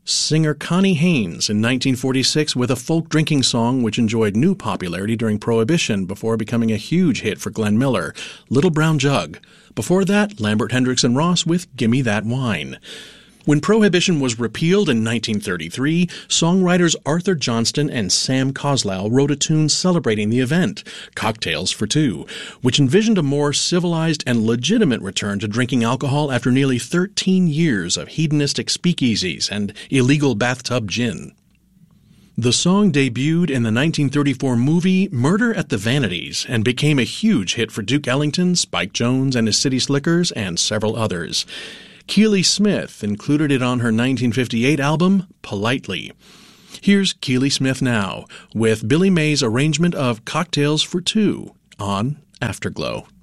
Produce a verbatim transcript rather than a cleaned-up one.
Singer Connie Haynes in nineteen forty-six with a folk drinking song which enjoyed new popularity during Prohibition before becoming a huge hit for Glenn Miller, Little Brown Jug. Before that, Lambert Hendricks and Ross with Gimme That Wine. When Prohibition was repealed in nineteen thirty-three, songwriters Arthur Johnston and Sam Coslow wrote a tune celebrating the event, Cocktails for Two, which envisioned a more civilized and legitimate return to drinking alcohol after nearly thirteen years of hedonistic speakeasies and illegal bathtub gin. The song debuted in the nineteen thirty-four movie Murder at the Vanities and became a huge hit for Duke Ellington, Spike Jones and his City Slickers, and several others. Keely Smith included it on her nineteen fifty-eight album, Politely. Here's Keely Smith now, with Billy May's arrangement of Cocktails for Two on Afterglow.